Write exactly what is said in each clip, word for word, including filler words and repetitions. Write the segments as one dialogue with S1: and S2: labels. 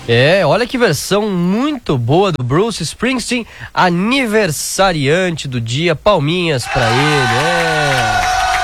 S1: É, olha que versão muito boa do Bruce Springsteen, aniversariante do dia, palminhas pra ele, é.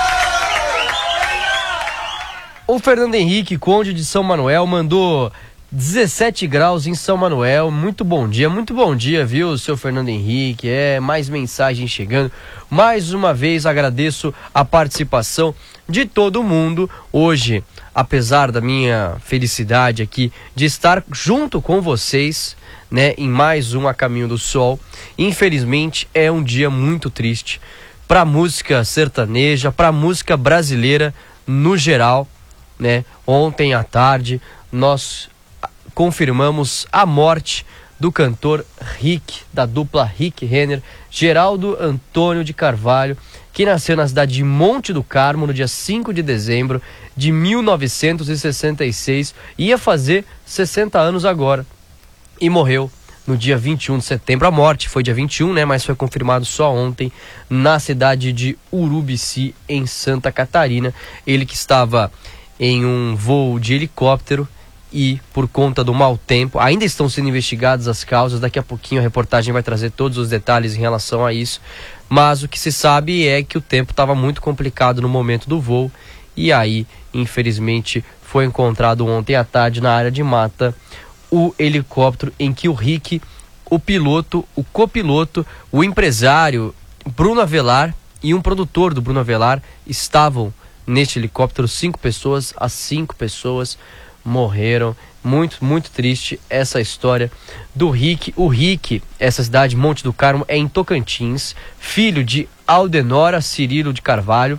S1: O Fernando Henrique, conde de São Manuel, mandou dezessete graus em São Manuel, muito bom dia, muito bom dia, viu, seu Fernando Henrique, é, mais mensagem chegando, mais uma vez agradeço a participação de todo mundo hoje, apesar da minha felicidade aqui de estar junto com vocês, né, em mais um A Caminho do Sol. Infelizmente é um dia muito triste para música sertaneja, para música brasileira no geral, né? Ontem à tarde nós confirmamos a morte do cantor Rick, da dupla Rick Renner, Geraldo Antônio de Carvalho, que nasceu na cidade de Monte do Carmo no dia cinco de dezembro de mil novecentos e sessenta e seis, ia fazer sessenta anos agora, e morreu no dia vinte e um de setembro. A morte foi dia vinte e um, né, mas foi confirmado só ontem, na cidade de Urubici, em Santa Catarina. Ele que estava em um voo de helicóptero e, por conta do mau tempo, ainda estão sendo investigadas as causas. Daqui a pouquinho a reportagem vai trazer todos os detalhes em relação a isso, mas o que se sabe é que o tempo estava muito complicado no momento do voo, e aí, infelizmente, foi encontrado ontem à tarde na área de mata o helicóptero em que o Rick, o piloto, o copiloto, o empresário Bruno Avelar e um produtor do Bruno Avelar estavam neste helicóptero. Cinco pessoas, as cinco pessoas morreram. Muito, muito triste essa história do Rick. O Rick, essa cidade, Monte do Carmo, é em Tocantins, filho de Aldenora Cirilo de Carvalho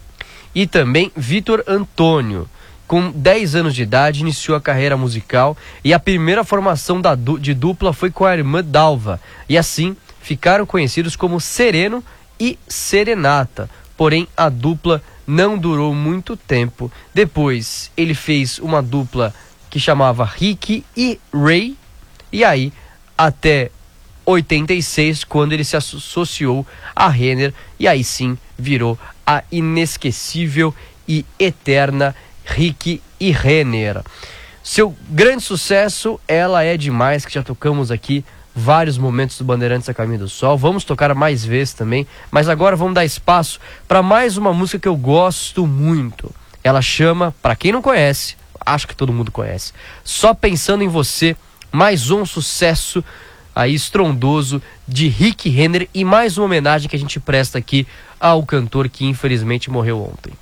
S1: e também Vitor Antônio. Com dez anos de idade, iniciou a carreira musical e a primeira formação da du- de dupla foi com a irmã Dalva. E assim, ficaram conhecidos como Sereno e Serenata. Porém, a dupla não durou muito tempo. Depois, ele fez uma dupla que chamava Rick e Ray. E aí, até oitenta e seis, quando ele se associou a Renner. E aí sim, virou a inesquecível e eterna Rick e Renner. Seu grande sucesso, Ela É Demais, que já tocamos aqui vários momentos do Bandeirantes A Caminho do Sol. Vamos tocar mais vezes também, mas agora vamos dar espaço para mais uma música que eu gosto muito. Ela chama, para quem não conhece, acho que todo mundo conhece, Só Pensando em Você. Mais um sucesso aí estrondoso de Rick Renner e mais uma homenagem que a gente presta aqui ao cantor que infelizmente morreu ontem.